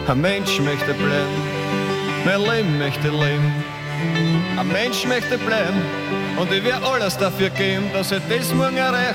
Ein Mensch möchte bleiben, mein Leben möchte leben. Ein Mensch möchte bleiben und ich werde alles dafür geben, dass ich das morgen erreiche.